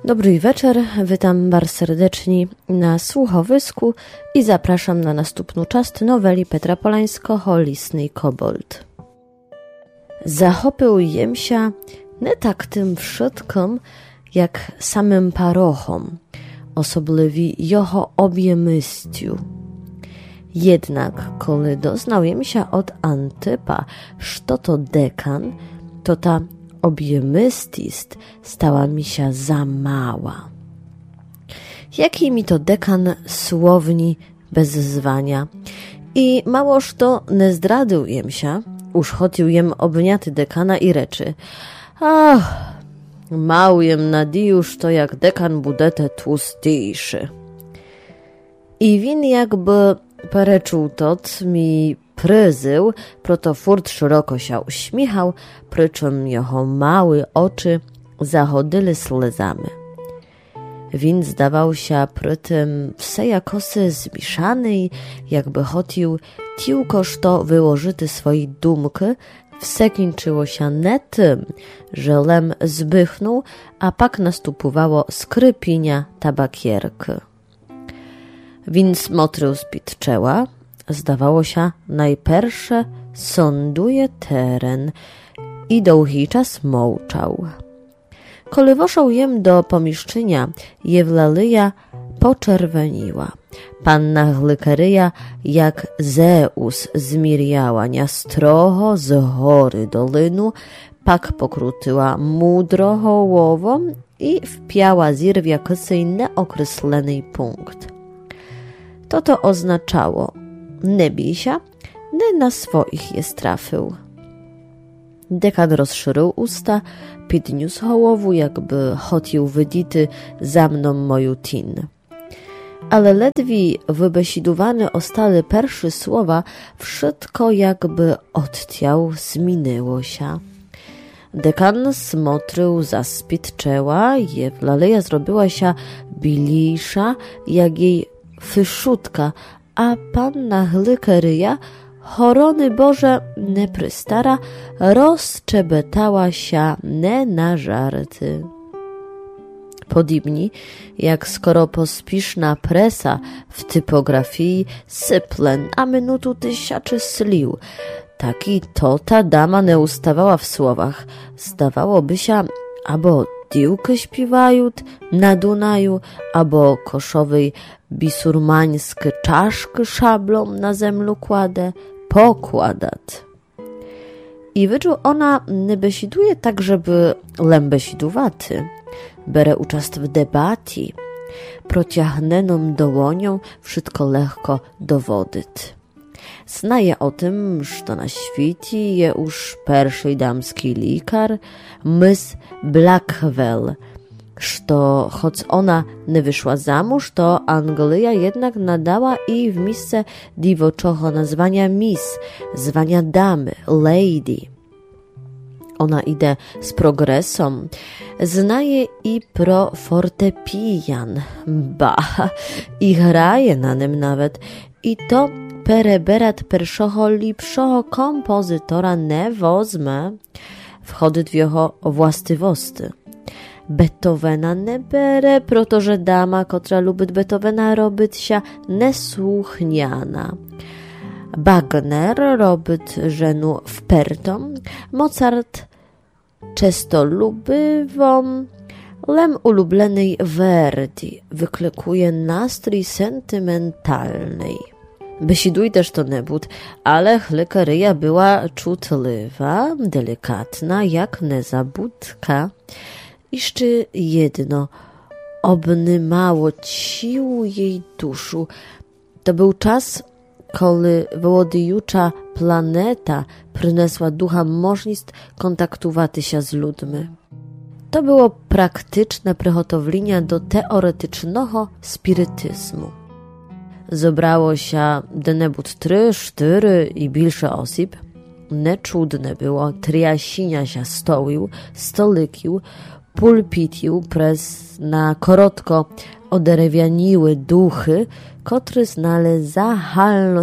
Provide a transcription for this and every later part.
Dobry wieczór, witam bardzo serdecznie na słuchowisku i zapraszam na następną część noweli Petra Polańskiego Lisny kobold. Zachopił się nie tak tym wszystkim, jak samym parochom, osobliwi jeho objemystiu. Jednak, kiedy doznał się od Antypa, że to dekan, to ta objemystist stała mi się za mała. Jaki mi to dekan słowni bez zwania i małoż to nie zdradził jem się, już chodził jem obniaty dekana i reczy: ach, małjem nadijusz to jak dekan budete tłustejszy. I win jakby pereczuł tot mi pryzył, proto furt szeroko się uśmiechał, pryczem jeho małe oczy zachodyły slezami. Win zdawał się przy tym wse jakosy zmieszany, jakby chodził tiłkoż to wyłożyty swojej dumki, wse kończyło się nie tym, że lem zbychnął, a pak nastupowało skrypienia tabakierki. Win smotrył z czoła. Zdawało się, najpierwsze sonduje teren i długi czas mołczał. Kiedy woszał jem do pomieszczenia, Jewlalyja poczerweniła. Panna Glykeryja jak Zeus zmiriała niastroho z hory dolinu, pak pokrutyła mudro hołową i wpiała zir w jakiś nieokreślony punkt. To oznaczało: nie bij się, nie na swoich jest trafił. Dekan rozszerzył usta, podniósł hołowu, jakby chodził wydity za mną moją tin. Ale ledwie wybesidowany ostale pierwsze słowa, wszystko jakby odtiał, zmieniło się. Dekan smotrył za spit czoła, Jewlalyja zrobiła się bilisza, jak jej fyszutka, a panna Glykeryja, horony Boże, nie prystara, rozczebetała się nie na żarty. Podobnie, jak skoro pospieszna presa w typografii syplen, a minutu tysiaczy slił, taki to ta dama nie ustawała w słowach. Zdawałoby się, albo diłki śpiewają na Dunaju, albo koszowej bisurmańskie czaszki szablą na zemlu pokładat. I wyczuł ona nie besiduje tak, żeby lem besidowaty. Bere uczest w debatii. Prociągnięą dołonią wszystko lekko dowodyt. Znaje o tym, że na świecie je już pierwszy damski likar, Miss Blackwell, że choć ona nie wyszła za mąż, to Anglia jednak nadała jej w miejsce dziewczego nazwania Miss, zwania damy, lady. Ona idzie z progresem, znaje i pro fortepian, i graje na nim nawet, i to pereberat pierwszego lepszego kompozytora nie wozmę, wchody w jego właściwości. Beethovena nie bere, protože dama, która lubi Beethovena, robić się nesłuchniana. Wagner robić żenu wpertą, Mozart często lubiwą, lem ulubionej Verdi wyklikuje nastrój sentymentalny. Besiduj też to nie bud, ale Glykeryja była czutliwa, delikatna, jak niezabudka. Jeszcze jedno obnymało ciu jej duszu. To był czas, kiedy wołodyjucza planeta przynesła ducha możliwość kontaktować się z ludźmi. To było praktyczne przygotowanie do teoretycznego spirytyzmu. Zebrało się denebut 3, 4 i więcej osób. Nieczudne było triasinia się stołów, stolików, pulpitił prez na korotko oderewianiły duchy, które znali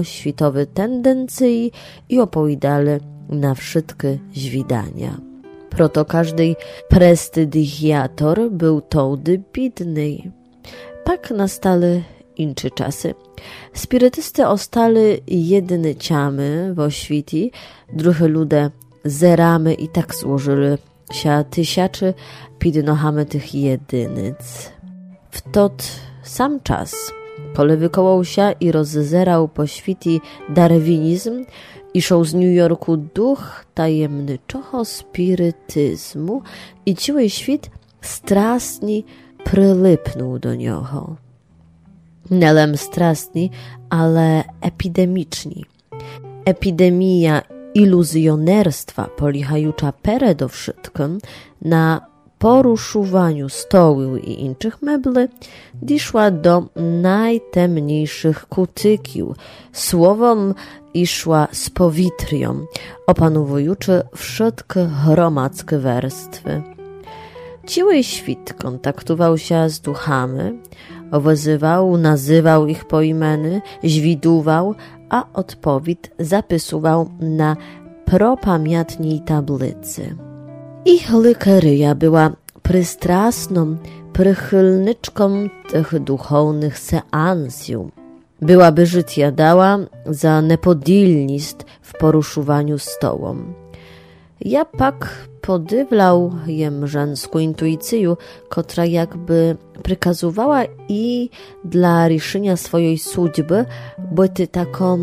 zahalnoświtowe tendencje i opowiadali na wszystkie zwidania. Proto każdy prestidigiator był tołdy bidny. Pak nastali inczy czasy. Spirytysty ostali jedyny ciamy w oświti, druhy lude zeramy i tak złożyli się tysiaczy pid nohamy tych jedynyc. W tot sam czas, kole wykołał się i rozzerał po świti darwinizm, iszał z New Yorku duch tajemniczego spirytyzmu i ciły świt strastni przylypnął do niego. Nelem strastni, ale epidemiczni. Epidemia iluzjonerstwa polichajucza peredo wszystkim na poruszuwaniu stołu i innych mebli diszła do najtemniejszych kutykił, słowom iszła z powitrią, opanowujuczy wszystkie gromadzkie warstwy. Ciły świt kontaktował się z duchami, owyzywał, nazywał ich po imieniu, zwiduwał, a odpowiedź zapisywał na propamiętnej tablicy. Ich lekaryja była przystrasną przychylniczką tych duchownych seansów. Byłaby życia dała za nepodilnist w poruszowaniu stołom. Ja pak podywlał jem żenską intuicję, która jakby przykazywała i dla ryszenia swojej służby byty taką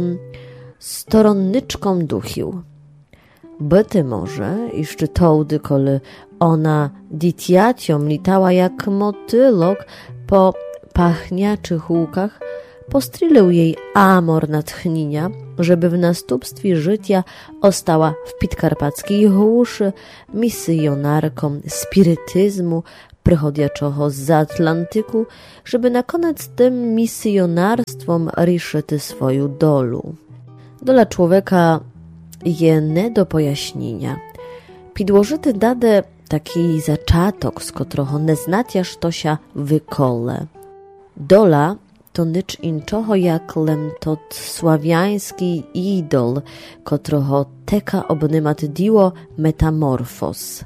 stronniczką duchił. Byty może, iż tołdy, kole ona ditiaciom litała jak motylok po pachniaczych łukach, postrylił jej amor natchnienia, żeby w następstwie życia ostała w podkarpackiej głuszy misjonarką spirytyzmu przychodzącego z Atlantyku, żeby na koniec tym misjonarstwom riszyć swoją dolu. Dola człowieka je nie do pojaśnienia. Podłożyty dadę taki zaczatok, z którego nie znatiaż to się wykole. Dola to nicz inczego jak tot sławiański idol, którego teka obnymat diło metamorfos.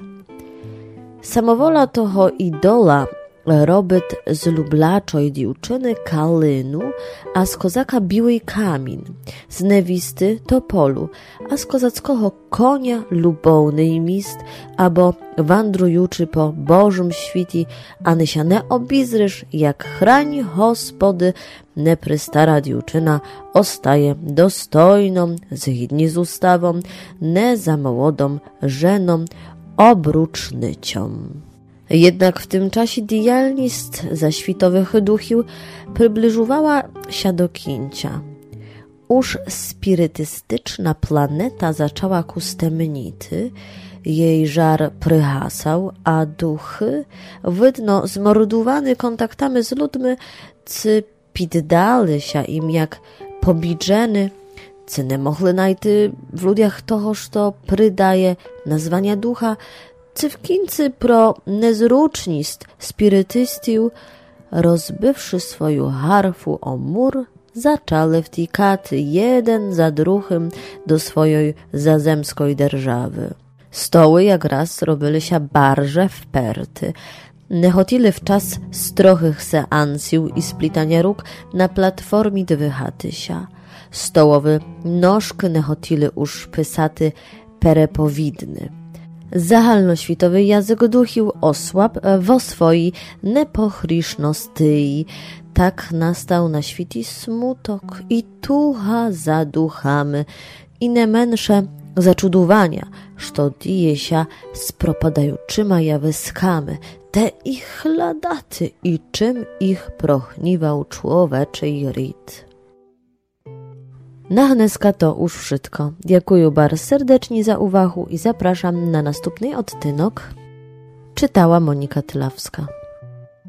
Samowola toho idola robić z lublaczoj dziewczyny kalynu, a z kozaka biły kamień, z newisty topolu, a z kozackiego konia lubowny mist, abo wandrujuczy po Bożym świti, a ny się nie obizrysz, jak chrań Gospody, neprystara dziewczyna ostaje dostojną, zgodnie z ustawą, nie za młodą żeną, obrucznycią. Jednak w tym czasie dialnist zaświtowych duchił przybliżowała się do kińcia. Już spirytystyczna planeta zaczęła ku stemnity, jej żar przyhasał, a duchy, widno zmordowany kontaktami z ludźmi, cy piddali się im jak pobidzeny, cy nie mogli najty w ludziach toho, co przydaje nazwania ducha, cy w kińcy pro nezručnist spirytystów, rozbywszy swoją harfu o mur, zaczęli wtikaty jeden za drugim do swojej zazemskiej dzierżawy. Stoły jak raz robili się barże wperty. Nie chotili w czas strochych seansów i splitania róg na platformie wychaty się. Stołowy nóżki nie chotili już pysaty perepowidny. Zahalnoświtowy język duchił osłab wo swojej nepochryszności. Tak nastał na świecie smutok i tucha za duchami i nie mniejsze zaczudowania, što dzieje się z propadającyma jawiskami, te ich ladaty i czym ich prochniwał człowieczej ryt. Na dneska to już wszystko. Dziękuję bardzo serdecznie za uwagę i zapraszam na następny odcinek. Czytała Monika Tylawska.